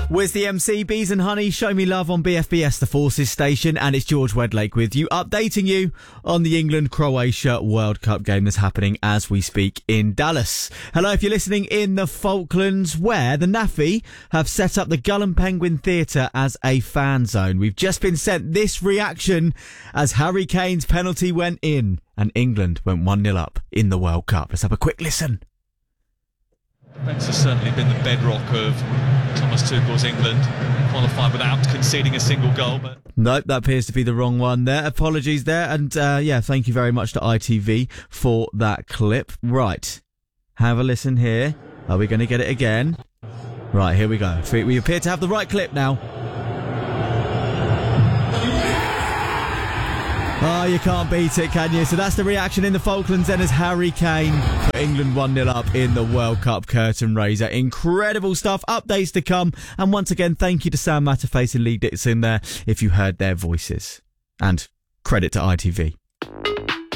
Where's the MC? Bees and Honey, show me love on BFBS, the Forces station, and it's George Wedlake with you, updating you on the England-Croatia World Cup game that's happening as we speak in Dallas. Hello, if you're listening in the Falklands, where the NAFI have set up the Gull and Penguin Theatre as a fan zone. We've just been sent this reaction as Harry Kane's penalty went in and England went 1-0 up in the World Cup. Let's have a quick listen. Defence has certainly been the bedrock of Thomas Tuchel's England. Qualified without conceding a single goal. But Nope, that appears to be the wrong one there. Apologies there. And thank you very much to ITV for that clip. Right, have a listen here. Are we going to get it again? Right, here we go. We appear to have the right clip now. Oh, you can't beat it, can you? So that's the reaction in the Falklands then as Harry Kane put England 1-0 up in the World Cup curtain raiser. Incredible stuff. Updates to come. And once again, thank you to Sam Matterface and Lee Dixon there if you heard their voices. And credit to ITV.